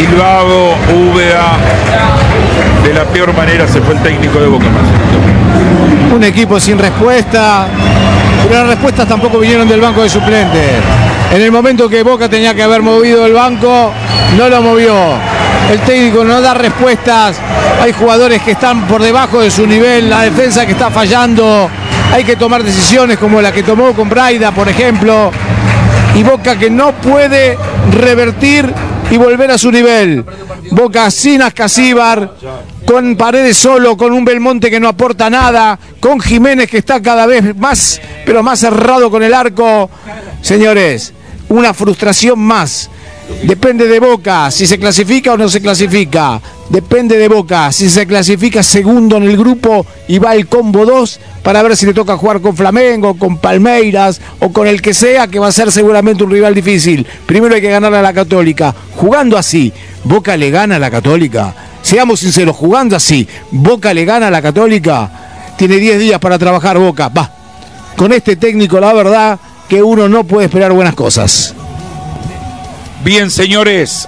silbado, Úbeda. De la peor manera se fue el técnico de Boca. Un equipo sin respuesta, pero las respuestas tampoco vinieron del banco de suplentes. En el momento que Boca tenía que haber movido el banco, no lo movió. El técnico no da respuestas. Hay jugadores que están por debajo de su nivel, la defensa que está fallando. Hay que tomar decisiones como la que tomó con Braida, por ejemplo. Y Boca que no puede revertir y volver a su nivel. Boca sin Ascasíbar, con Paredes solo, con un Belmonte que no aporta nada, con Jiménez que está cada vez más, pero más cerrado con el arco. Señores, una frustración más. Depende de Boca si se clasifica o no se clasifica. Depende de Boca si se clasifica segundo en el grupo y va el combo 2 para ver si le toca jugar con Flamengo, con Palmeiras o con el que sea, que va a ser seguramente un rival difícil. Primero hay que ganarle a la Católica. Jugando así, Boca le gana a la Católica. Seamos sinceros, jugando así, Boca le gana a la Católica. Tiene 10 días para trabajar Boca. Va. Con este técnico, la verdad que uno no puede esperar buenas cosas. Bien, señores,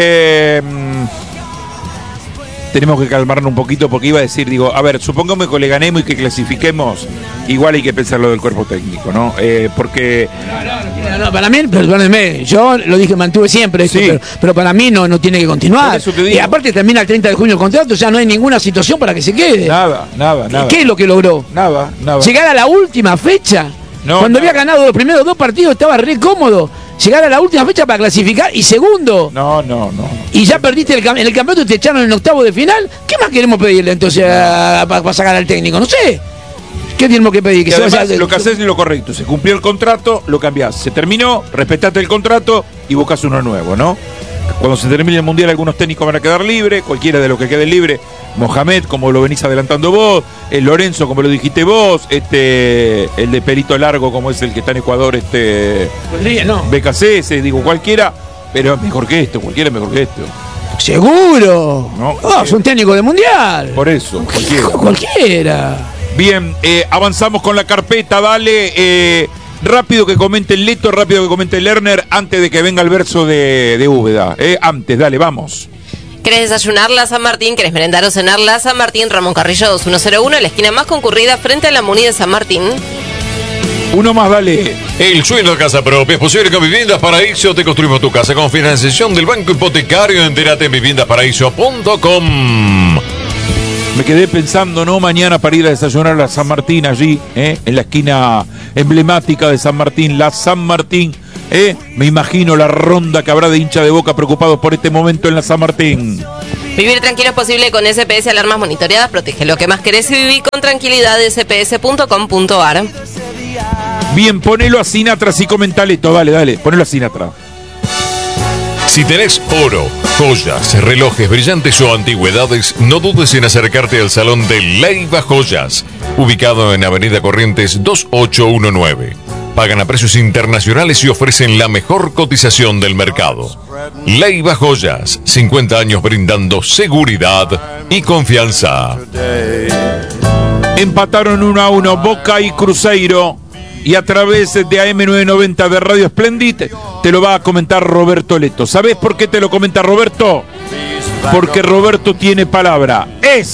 tenemos que calmarnos un poquito porque iba a decir, a ver, supongamos que le ganemos y que clasifiquemos, igual hay que pensar lo del cuerpo técnico, ¿no? Porque... No, para mí, perdónenme, yo lo dije, mantuve siempre esto, sí. pero para mí no tiene que continuar. Y aparte termina el 30 de junio el contrato, o sea, no hay ninguna situación para que se quede. Nada. ¿Qué es lo que logró? Nada. Llegar a la última fecha, cuando había ganado los primeros 2 partidos, estaba re cómodo. Llegar a la última fecha para clasificar y segundo. No. Y ya perdiste en el campeonato y te echaron en octavo de final. ¿Qué más queremos pedirle entonces para sacar al técnico? No sé. ¿Qué tenemos que pedir? Que además, lo que haces es lo correcto. Se cumplió el contrato, lo cambiás. Se terminó, respetaste el contrato y buscas uno nuevo, ¿no? Cuando se termine el Mundial algunos técnicos van a quedar libres, cualquiera de los que quede libre, Mohamed, como lo venís adelantando vos, el Lorenzo, como lo dijiste vos, el de pelito largo, como es el que está en Ecuador, BKC, digo, cualquiera, pero mejor que esto, cualquiera mejor que esto. ¡Seguro! No, es un técnico de Mundial. Por eso, cualquiera. Bien, avanzamos con la carpeta, dale. Rápido que comente el Leto, rápido que comente el Lerner, antes de que venga el verso de Úbeda. Antes, dale, vamos. ¿Querés desayunar la San Martín? ¿Querés merendar o cenar la San Martín? Ramón Carrillo 2101, la esquina más concurrida frente a la Muni de San Martín. Uno más, dale. El sueño de casa propia es posible con Viviendas Paraíso. Te construimos tu casa con financiación del Banco Hipotecario. Entérate en viviendasparaíso.com. Me quedé pensando, ¿no? Mañana para ir a desayunar a la San Martín allí, en la esquina emblemática de San Martín, la San Martín, me imagino la ronda que habrá de hincha de Boca preocupados por este momento en la San Martín. Vivir tranquilo es posible con SPS Alarmas Monitoreadas. Protege lo que más querés y viví con tranquilidad. sps.com.ar. Bien, ponelo a Sinatra, así comenta Leto, dale, ponelo a Sinatra. Si tenés oro, joyas, relojes brillantes o antigüedades, no dudes en acercarte al Salón de Leiva Joyas, ubicado en Avenida Corrientes 2819. Pagan a precios internacionales y ofrecen la mejor cotización del mercado. Leiva Joyas, 50 años brindando seguridad y confianza. Empataron 1-1 Boca y Cruzeiro. Y a través de AM990 de Radio Splendid te lo va a comentar Roberto Leto. ¿Sabés por qué te lo comenta Roberto? Porque Roberto tiene palabra.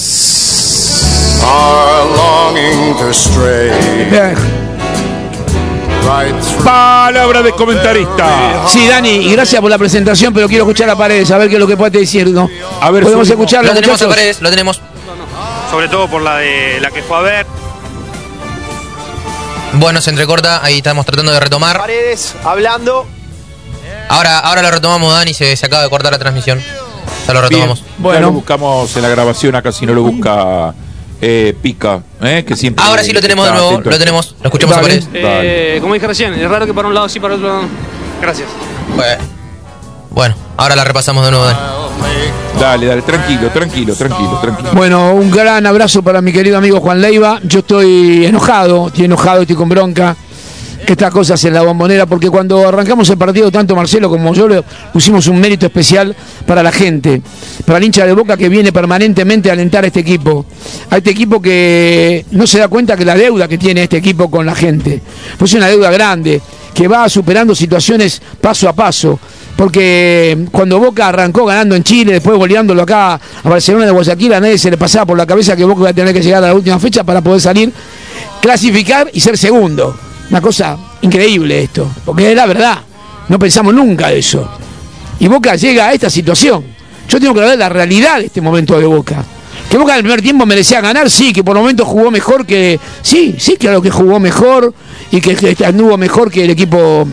Palabra de comentarista. Sí, Dani, y gracias por la presentación, pero quiero escuchar a Paredes, a ver qué es lo que puede decir, ¿no? A ver, podemos escucharlo. Lo tenemos a Paredes, lo tenemos. Sobre todo por la que fue a ver. Bueno, se entrecorta, ahí estamos tratando de retomar. Paredes, hablando. Ahora lo retomamos, Dani, se acaba de cortar la transmisión. Ya lo retomamos. Bien, bueno, ya lo buscamos en la grabación, acá si no lo busca Pica, que siempre. Ahora sí lo tenemos de nuevo, lo tenemos, lo escuchamos a Paredes. Como dije recién, es raro que para un lado sí, para otro lado. Gracias. Bueno, ahora la repasamos de nuevo, Dani. Dale, tranquilo. Bueno, un gran abrazo para mi querido amigo Juan Leiva. Yo estoy enojado, estoy con bronca. Que estas cosas en la Bombonera, porque cuando arrancamos el partido, tanto Marcelo como yo le pusimos un mérito especial para la gente, para el hincha de Boca que viene permanentemente a alentar a este equipo que no se da cuenta que la deuda que tiene este equipo con la gente, pues es una deuda grande, que va superando situaciones paso a paso. porque cuando Boca arrancó ganando en Chile, después goleándolo acá a Barcelona de Guayaquil, a nadie se le pasaba por la cabeza que Boca iba a tener que llegar a la última fecha para poder salir, clasificar y ser segundo. Una cosa increíble esto, porque es la verdad, no pensamos nunca eso. Y Boca llega a esta situación. Yo tengo que hablar de la realidad de este momento de Boca. Que Boca en el primer tiempo merecía ganar, sí, que por el momento jugó mejor que... Sí, claro que jugó mejor y que anduvo mejor que el equipo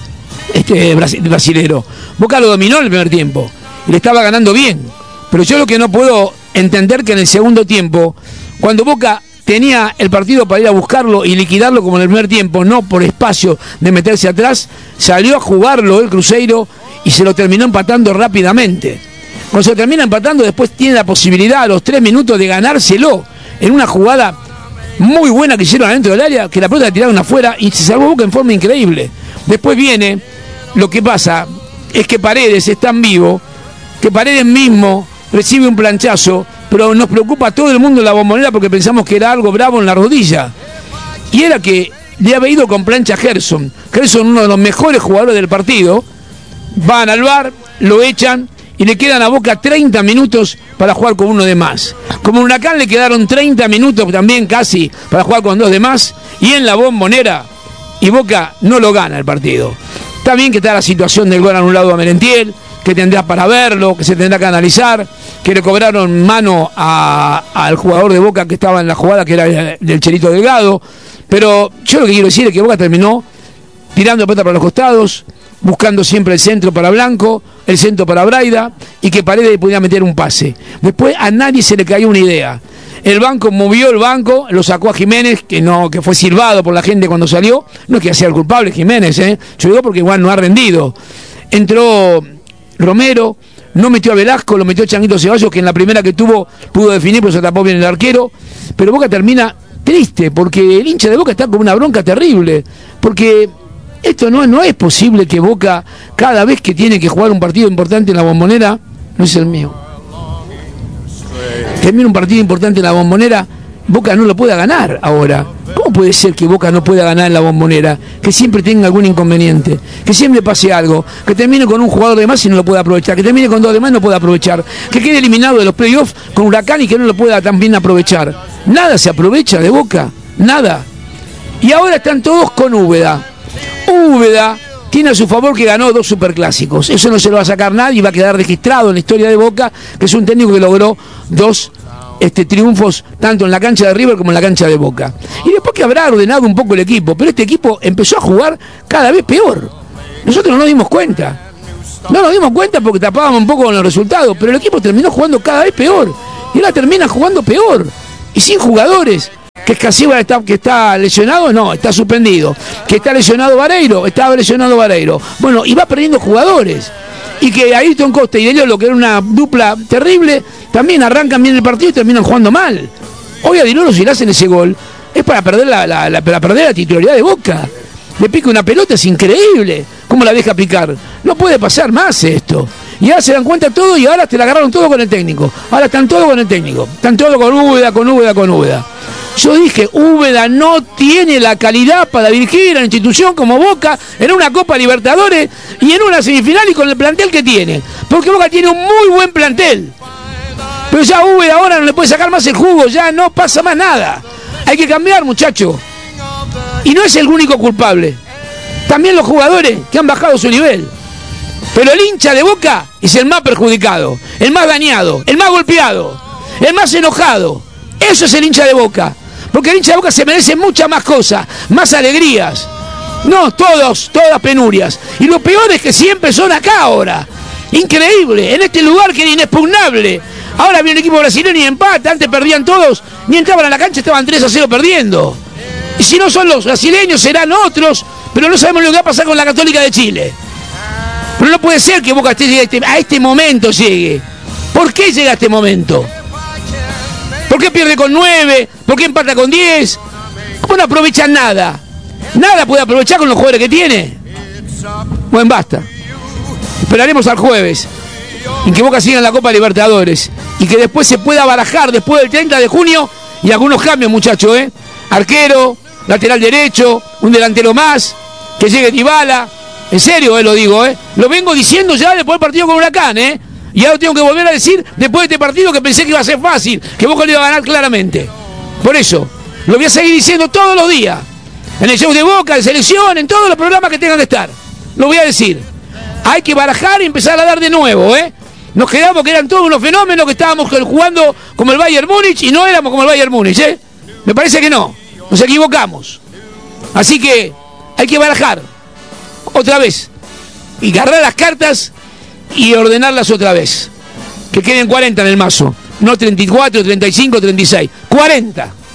brasilero. Boca lo dominó en el primer tiempo y le estaba ganando bien. Pero yo lo que no puedo entender que en el segundo tiempo, cuando Boca tenía el partido para ir a buscarlo y liquidarlo como en el primer tiempo, no por espacio de meterse atrás, salió a jugarlo el Cruzeiro y se lo terminó empatando rápidamente. Cuando se lo termina empatando, después tiene la posibilidad a los 3 minutos de ganárselo en una jugada muy buena que hicieron adentro del área, que la pelota la tiraron afuera y se salvó Boca en forma increíble. Después viene, lo que pasa es que Paredes es tan vivo, que Paredes mismo recibe un planchazo, pero nos preocupa a todo el mundo en la Bombonera porque pensamos que era algo bravo en la rodilla. Y era que le había ido con plancha a Gerson. Gerson, uno de los mejores jugadores del partido, van al VAR, lo echan y le quedan a Boca 30 minutos para jugar con uno de más. Como Huracán le quedaron 30 minutos también casi para jugar con 2 de más, y en la Bombonera, y Boca no lo gana el partido. Está bien que está la situación del gol anulado a Merentiel, que tendrá para verlo, que se tendrá que analizar, que le cobraron mano al jugador de Boca que estaba en la jugada, que era del Chelito Delgado, pero yo lo que quiero decir es que Boca terminó tirando pelota para los costados, buscando siempre el centro para Blanco, el centro para Braida, y que Paredes podía meter un pase. Después a nadie se le cayó una idea. El banco movió el banco, lo sacó a Jiménez, que fue silbado por la gente cuando salió. No es que sea el culpable Jiménez, yo digo porque igual no ha rendido. Entró Romero, no metió a Velasco, lo metió Changuito Ceballos, que en la primera que tuvo pudo definir, pero se tapó bien el arquero. Pero Boca termina triste, porque el hincha de Boca está con una bronca terrible, porque esto no es posible que Boca, cada vez que tiene que jugar un partido importante en la Bombonera, no es el mío, termina un partido importante en la Bombonera, Boca no lo pueda ganar ahora. ¿Cómo puede ser que Boca no pueda ganar en la Bombonera? Que siempre tenga algún inconveniente, que siempre pase algo, que termine con un jugador de más y no lo pueda aprovechar, que termine con 2 de más y no pueda aprovechar, que quede eliminado de los playoffs con Huracán y que no lo pueda también aprovechar. Nada se aprovecha de Boca, nada. Y ahora están todos con Úbeda. Úbeda tiene a su favor que ganó 2 superclásicos. Eso no se lo va a sacar nadie y va a quedar registrado en la historia de Boca, que es un técnico que logró 2 triunfos tanto en la cancha de River como en la cancha de Boca. Y después que habrá ordenado un poco el equipo, pero este equipo empezó a jugar cada vez peor. Nosotros no nos dimos cuenta. No nos dimos cuenta porque tapábamos un poco con los resultados, pero el equipo terminó jugando cada vez peor. Y ahora termina jugando peor. Y sin jugadores. Que Escasiba que está lesionado, no, está suspendido. Que está lesionado Vareiro, estaba lesionado Vareiro. Bueno, y va perdiendo jugadores. Y que Ayrton Costa y Delio, que era una dupla terrible, también arrancan bien el partido y terminan jugando mal. Hoy a Diloro, si le hacen ese gol, es para perder para perder la titularidad de Boca. Le pica una pelota, es increíble. ¿Cómo la deja picar? No puede pasar más esto. Y ahora se dan cuenta todo y ahora te la agarraron todo con el técnico. Ahora están todos con el técnico. Están todos con Úbeda. Yo dije, Úbeda no tiene la calidad para dirigir a una institución como Boca en una Copa Libertadores y en una semifinal y con el plantel que tiene. Porque Boca tiene un muy buen plantel. Pero ya Úbeda ahora no le puede sacar más el jugo, ya no pasa más nada. Hay que cambiar, muchacho. Y no es el único culpable. También los jugadores que han bajado su nivel. Pero el hincha de Boca es el más perjudicado, el más dañado, el más golpeado, el más enojado. Eso es el hincha de Boca. Porque el hincha de Boca se merece muchas más cosas, más alegrías. No, todas penurias. Y lo peor es que siempre son acá ahora. Increíble, en este lugar que era inexpugnable. Ahora viene el equipo brasileño y empata. Antes perdían todos, ni entraban a la cancha, estaban 3-0 perdiendo. Y si no son los brasileños, serán otros. Pero no sabemos lo que va a pasar con la Católica de Chile. Pero no puede ser que Boca llegue a este momento llegue. ¿Por qué llega a este momento? ¿Por qué pierde con 9? ¿Por qué empata con 10? ¿Cómo no aprovechan nada? Nada puede aprovechar con los jugadores que tiene. Bueno, basta. Esperaremos al jueves en que Boca siga en la Copa Libertadores y que después se pueda barajar después del 30 de junio y algunos cambios, muchachos, Arquero, lateral derecho, un delantero más, que llegue Dybala, En serio, lo digo, Lo vengo diciendo ya después del partido con Huracán, Y ahora tengo que volver a decir, después de este partido, que pensé que iba a ser fácil, que Boca lo iba a ganar claramente. Por eso, lo voy a seguir diciendo todos los días. En el show de Boca, en selección, en todos los programas que tengan que estar. Lo voy a decir. Hay que barajar y empezar a dar de nuevo, Nos quedamos que eran todos unos fenómenos, que estábamos jugando como el Bayern Múnich y no éramos como el Bayern Múnich, Me parece que no. Nos equivocamos. Así que hay que barajar otra vez y agarrar las cartas y ordenarlas otra vez. Que queden 40 en el mazo, no 34, 35, 36. 40.